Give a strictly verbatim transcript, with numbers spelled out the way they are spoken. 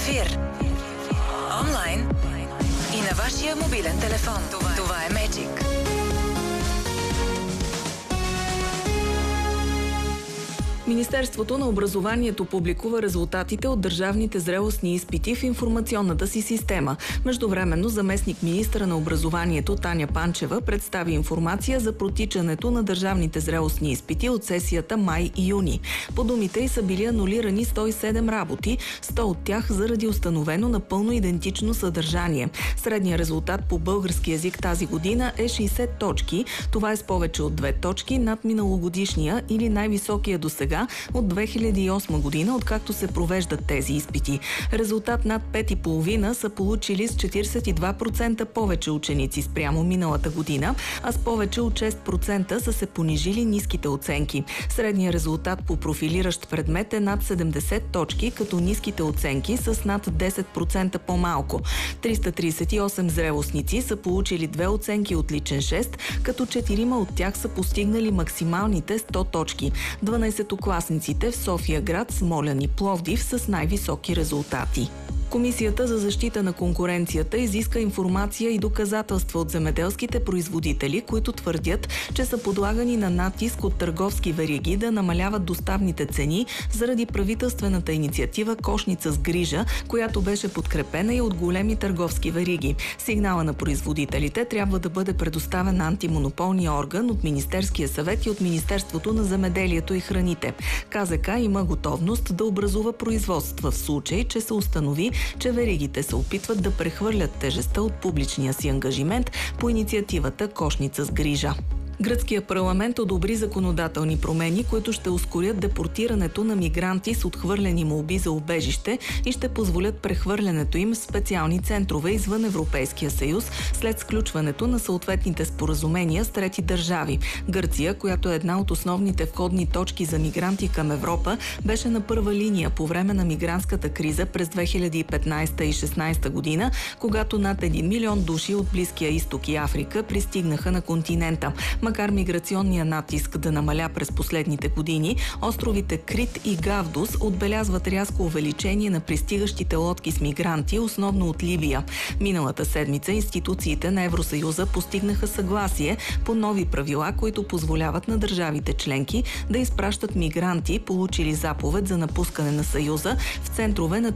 ефир. Онлайн и на вашия мобилен телефон. Това, Това е Magic. Министерството на образованието публикува резултатите от държавните зрелостни изпити в информационната си система. Междувременно заместник-министъра на образованието Таня Панчева представи информация за протичането на държавните зрелостни изпити от сесията май и юни. По думите й са били анулирани сто и седем работи, сто от тях заради установено напълно идентично съдържание. Средният резултат по български език тази година е шейсет точки. Това е с повече от две точки над миналогодишния или най-високия досега от две хиляди и осма година, откакто се провеждат тези изпити. Резултат над пет и половина са получили с четиридесет и два процента повече ученици спрямо миналата година, а с повече от шест процента са се понижили ниските оценки. Средният резултат по профилиращ предмет е над седемдесет точки, като ниските оценки са с над десет процента по-малко. триста тридесет и осем зрелостници са получили две оценки отличен шест, като четирима от тях са постигнали максималните сто точки. дванайсетокласниците в София град, Смолян и Пловдив с най-високи резултати. Комисията за защита на конкуренцията изиска информация и доказателства от земеделските производители, които твърдят, че са подлагани на натиск от търговски вериги да намаляват доставните цени заради правителствената инициатива Кошница с грижа, която беше подкрепена и от големи търговски вериги. Сигнала на производителите трябва да бъде предоставен на антимонополния орган от Министерския съвет и от Министерството на земеделието и храните. КЗК има готовност да образува производства в случай, че се установи, че веригите се опитват да прехвърлят тежестта от публичния си ангажимент по инициативата Кошница с грижа. Гръцкият парламент одобри законодателни промени, които ще ускорят депортирането на мигранти с отхвърлени молби за убежище и ще позволят прехвърлянето им в специални центрове извън Европейския съюз след сключването на съответните споразумения с трети държави. Гърция, която е една от основните входни точки за мигранти към Европа, беше на първа линия по време на мигрантската криза през две хиляди и петнайсета и шестнайсета година, когато над един милион души от Близкия изток и Африка пристигнаха на континента. Макар миграционния натиск да намаля през последните години, островите Крит и Гавдос отбелязват рязко увеличение на пристигащите лодки с мигранти, основно от Либия. Миналата седмица институциите на Евросъюза постигнаха съгласие по нови правила, които позволяват на държавите членки да изпращат мигранти, получили заповед за напускане на Съюза, в центрове на